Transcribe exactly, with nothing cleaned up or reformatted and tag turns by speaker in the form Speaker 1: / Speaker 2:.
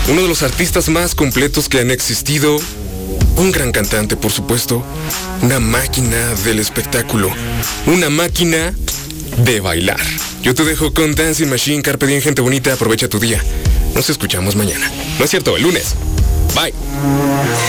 Speaker 1: uno de los artistas más completos que han existido, un gran cantante, por supuesto, una máquina del espectáculo, una máquina de bailar. Yo te dejo con Dancing Machine, carpe diem, gente bonita, aprovecha tu día. Nos escuchamos mañana. No es cierto, el lunes. Bye.